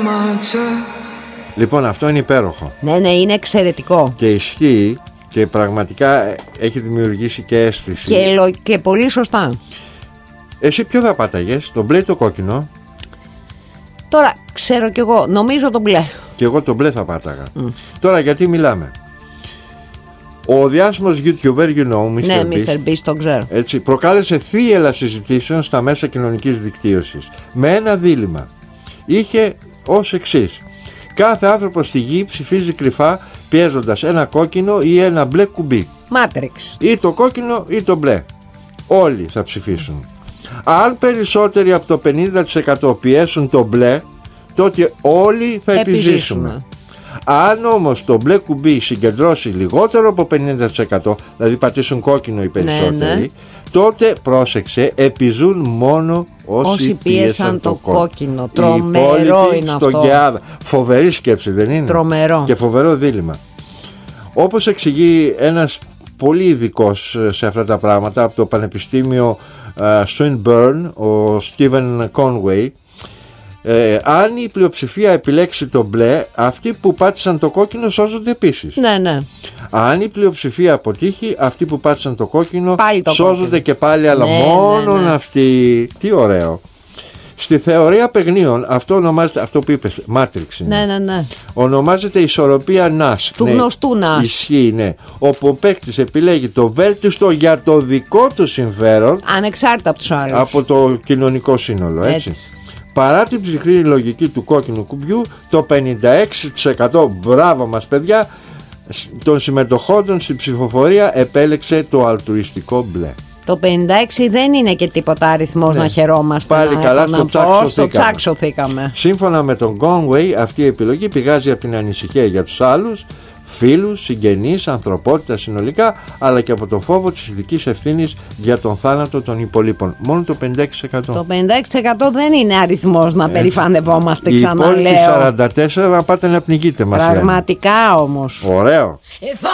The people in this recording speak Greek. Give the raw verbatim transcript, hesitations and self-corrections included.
Λοιπόν, αυτό είναι υπέροχο. Ναι, ναι, είναι εξαιρετικό. Και ισχύει και πραγματικά έχει δημιουργήσει και αίσθηση. Και, λο... και πολύ σωστά. Εσύ ποιο θα πάταγες, το μπλε ή το κόκκινο? Τώρα ξέρω κι εγώ, νομίζω το μπλε. Και εγώ το μπλε θα πάταγα. Mm. Τώρα γιατί μιλάμε? Ο διάσημος YouTuber, you know, μίστερ Ναι, μίστερ Beast, το ξέρω. Έτσι, προκάλεσε θύελλα συζητήσεων στα μέσα κοινωνικής δικτύωσης με ένα δίλημμα. Είχε ως εξής: κάθε άνθρωπος στη γη ψηφίζει κρυφά πιέζοντας ένα κόκκινο ή ένα μπλε κουμπί. Matrix. Ή το κόκκινο ή το μπλε. Όλοι θα ψηφίσουν. Αν περισσότεροι από το πενήντα τοις εκατό πιέσουν το μπλε, τότε όλοι θα επιζήσουμε. επιζήσουμε. Αν όμως το μπλε κουμπί συγκεντρώσει λιγότερο από πενήντα τοις εκατό, δηλαδή πατήσουν κόκκινο οι περισσότεροι, ναι, ναι, τότε πρόσεξε, επιζούν μόνο όσοι, όσοι πίεσαν το κόκκινο. κόκκινο. Τρομερό είναι αυτό. Γκεάδα. Φοβερή σκέψη, δεν είναι? Τρομερό. Και φοβερό δίλημμα. Όπως εξηγεί ένας πολύ ειδικός σε αυτά τα πράγματα από το Πανεπιστήμιο uh, Swinburne, ο Stephen Conway, Ε, αν η πλειοψηφία επιλέξει το μπλε, αυτοί που πάτησαν το κόκκινο σώζονται επίσης. Ναι, ναι. Αν η πλειοψηφία αποτύχει, αυτοί που πάτησαν το κόκκινο το σώζονται κόκκινο. και πάλι, αλλά ναι, μόνο ναι, ναι. αυτοί. Τι ωραίο. Στη θεωρία παιγνίων, αυτό ονομάζεται, αυτό που είπες, Matrix είναι. Ναι, ναι, ναι. Ονομάζεται ισορροπία Nash. Του ναι, γνωστού Nash. Ισχύει, ναι. Όπου ο παίκτης επιλέγει το βέλτιστο για το δικό του συμφέρον, ανεξάρτητα από τους άλλους, από το κοινωνικό σύνολο, έτσι. έτσι. Παρά την ψυχρή λογική του κόκκινου κουμπιού, το πενήντα έξι τοις εκατό, μπράβο μας παιδιά, των συμμετοχόντων στην ψηφοφορία επέλεξε το αλτρουιστικό μπλε. Το πενήντα έξι δεν είναι και τίποτα αριθμός, ναι, να χαιρόμαστε. Πάλι να καλά, στο τσάξο, στο τσάξο θήκαμε. Σύμφωνα με τον Conway, αυτή η επιλογή πηγάζει από την ανησυχία για τους άλλους, φίλους, συγγενείς, ανθρωπότητα συνολικά, αλλά και από το φόβο της ειδικής ευθύνης για τον θάνατο των υπολείπων. Μόνο το πενήντα έξι τοις εκατό. Το πενήντα έξι τοις εκατό δεν είναι αριθμός να περηφανευόμαστε, ξαναλέω. Οι υπόλοιποι σαράντα τέσσερα τοις εκατό να πάτε να πνιγείτε μας. Πραγματικά όμως. Ωραίο. If